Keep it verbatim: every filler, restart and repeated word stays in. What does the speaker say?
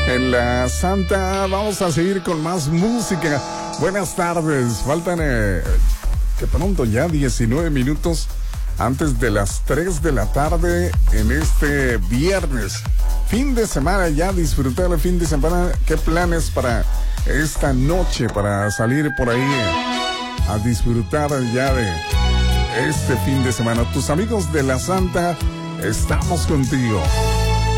En la Santa vamos a seguir con más música. Buenas tardes, faltan eh, que pronto ya diecinueve minutos antes de las tres de la tarde en este viernes. Fin de semana, ya disfrutar el fin de semana. ¿Qué planes para esta noche, para salir por ahí a disfrutar ya de este fin de semana? Tus amigos de la Santa, estamos contigo.